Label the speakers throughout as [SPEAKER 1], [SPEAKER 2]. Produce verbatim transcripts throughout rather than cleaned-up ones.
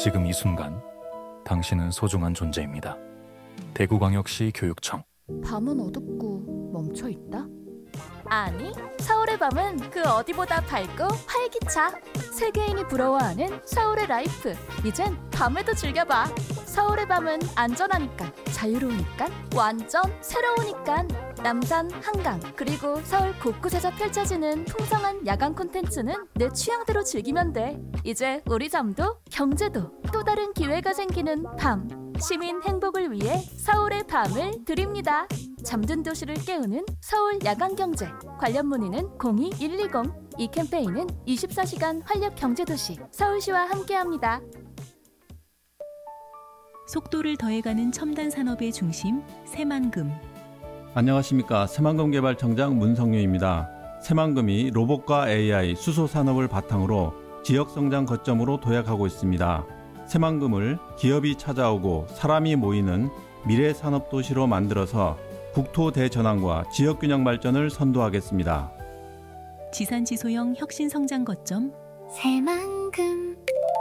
[SPEAKER 1] 지금 이 순간 당신은 소중한 존재입니다. 대구광역시 교육청.
[SPEAKER 2] 밤은 어둡고 멈춰있다?
[SPEAKER 3] 아니, 서울의 밤은 그 어디보다 밝고 활기차. 세계인이 부러워하는 서울의 라이프. 이젠 밤에도 즐겨봐. 서울의 밤은 안전하니까, 자유로우니까, 완전 새로우니까. 남산, 한강, 그리고 서울 곳곳에서 펼쳐지는 풍성한 야간 콘텐츠는 내 취향대로 즐기면 돼. 이제 우리 잠도 경제도 또 다른 기회가 생기는 밤. 시민 행복을 위해 서울의 밤을 드립니다. 잠든 도시를 깨우는 서울 야간경제. 관련 문의는 공이 일이공. 이 캠페인은 이십사 시간 활력경제도시 서울시와 함께합니다.
[SPEAKER 4] 속도를 더해가는 첨단 산업의 중심 새만금.
[SPEAKER 5] 안녕하십니까. 새만금개발청장 문성유입니다. 새만금이 로봇과 에이아이, 수소산업을 바탕으로 지역성장 거점으로 도약하고 있습니다. 새만금을 기업이 찾아오고 사람이 모이는 미래산업도시로 만들어서 국토 대전환과 지역균형 발전을 선도하겠습니다.
[SPEAKER 4] 지산지소형 혁신성장 거점
[SPEAKER 6] 새만금.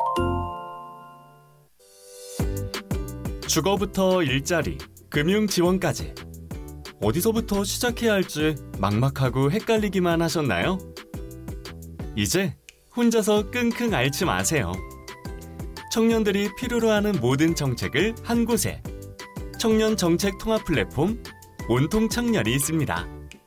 [SPEAKER 7] 주거부터 일자리, 금융지원까지 어디서부터 시작해야 할지 막막하고 헷갈리기만 하셨나요? 이제 혼자서 끙끙 앓지 마세요. 청년들이 필요로 하는 모든 정책을 한 곳에, 청년 정책 통합 플랫폼 온통청년이 있습니다.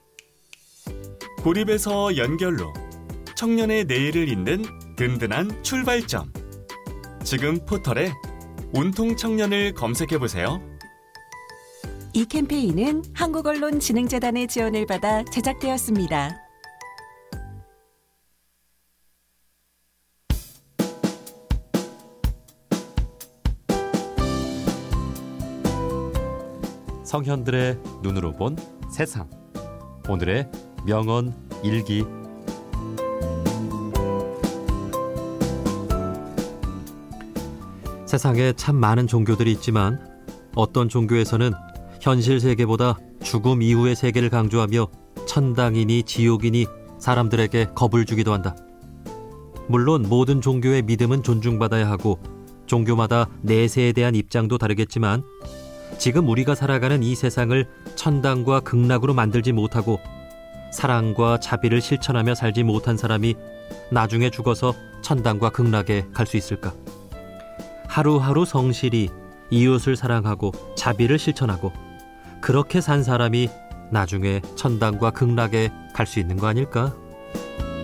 [SPEAKER 7] 고립에서 연결로 청년의 내일을 잇는 든든한 출발점. 지금 포털에 온통청년을 검색해보세요.
[SPEAKER 8] 이 캠페인은 한국언론진흥재단의 지원을 받아 제작되었습니다.
[SPEAKER 9] 성현들의 눈으로 본 세상. 오늘의 명언 일기. 세상에 참 많은 종교들이 있지만 어떤 종교에서는 현실 세계보다 죽음 이후의 세계를 강조하며 천당이니 지옥이니 사람들에게 겁을 주기도 한다. 물론 모든 종교의 믿음은 존중받아야 하고 종교마다 내세에 대한 입장도 다르겠지만 지금 우리가 살아가는 이 세상을 천당과 극락으로 만들지 못하고 사랑과 자비를 실천하며 살지 못한 사람이 나중에 죽어서 천당과 극락에 갈 수 있을까? 하루하루 성실히 이웃을 사랑하고 자비를 실천하고 그렇게 산 사람이 나중에 천당과 극락에 갈 수 있는 거 아닐까?